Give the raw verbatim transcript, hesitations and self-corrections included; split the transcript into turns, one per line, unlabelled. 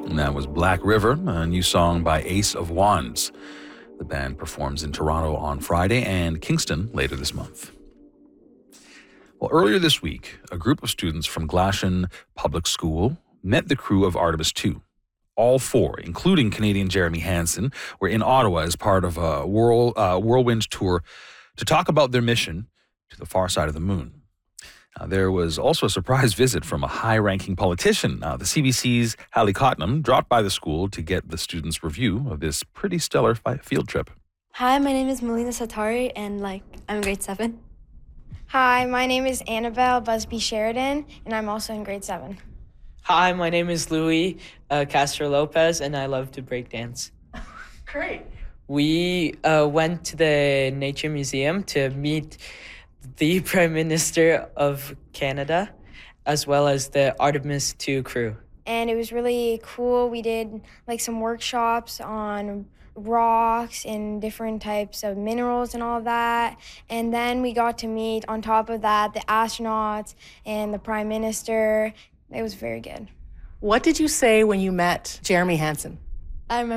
And that was Black River, a new song by Ace of Wands. The band performs in Toronto on Friday and Kingston later this month. Well, earlier this week, a group of students from Glashan Public School met the crew of Artemis two. All four, including Canadian Jeremy Hansen, were in Ottawa as part of a whirl, uh, whirlwind tour to talk about their mission to the far side of the moon. Uh, there was also a surprise visit from a high-ranking politician. Uh, the C B C's Hallie Cotnam dropped by the school to get the students' review of this pretty stellar fi- field trip.
Hi, my name is Melina Satari, and like I'm in grade seven.
Hi, my name is Annabelle Busby Sheridan, and I'm also in grade seven.
Hi, my name is Louis uh, Castro Lopez, and I love to break dance.
Great.
We uh, went to the Nature Museum to meet the Prime Minister of Canada, as well as the Artemis two crew.
And it was really cool. We did like some workshops on rocks and different types of minerals and all of that. And then we got to meet, on top of that, the astronauts and the Prime Minister. It was very good.
What did you say when you met Jeremy Hansen?
I remember